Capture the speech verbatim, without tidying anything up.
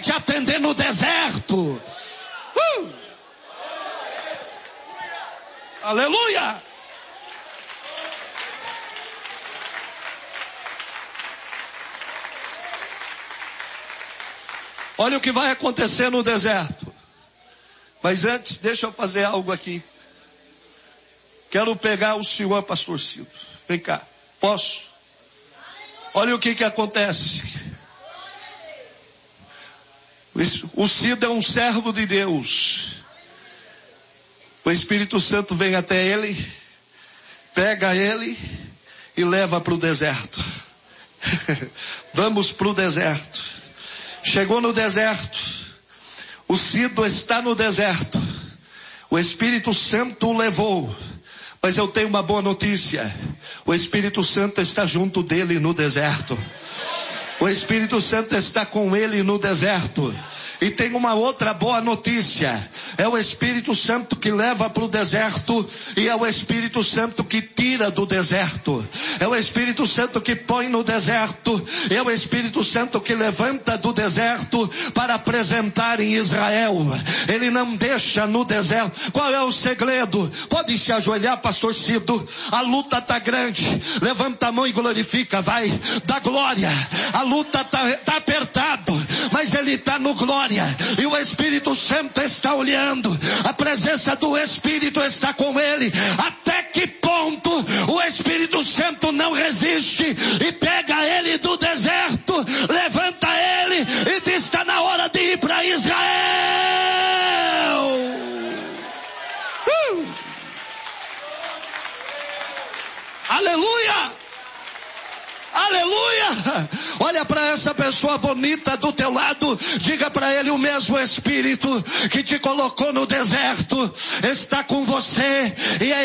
te atender no deserto. Uh! Aleluia! Olha o que vai acontecer no deserto. Mas antes, deixa eu fazer algo aqui. Quero pegar o senhor, pastor Cido. Vem cá. Posso? Olha o que que acontece. O Cido é um servo de Deus. O Espírito Santo vem até ele, pega ele e leva para o deserto. Vamos para o deserto. Chegou no deserto. O Cido está no deserto. O Espírito Santo o levou. Mas eu tenho uma boa notícia. O Espírito Santo está junto dele no deserto. O Espírito Santo está com ele no deserto. E tem uma outra boa notícia. É o Espírito Santo que leva para o deserto. E é o Espírito Santo que tira do deserto. É o Espírito Santo que põe no deserto. E é o Espírito Santo que levanta do deserto para apresentar em Israel. Ele não deixa no deserto. Qual é o segredo? Pode se ajoelhar, pastor Cido. A luta está grande. Levanta a mão e glorifica. Vai, dá glória. A luta está tá apertado. Mas ele está no glória. E o Espírito Santo está olhando. A presença do Espírito está com ele. Até que ponto o Espírito Santo não resiste e pega ele do deserto, levanta ele e diz: está na hora de ir para Israel. Uh! Aleluia! Aleluia! Olha para essa pessoa bonita do teu lado, diga para ele: o mesmo Espírito que te colocou no deserto está com você, e é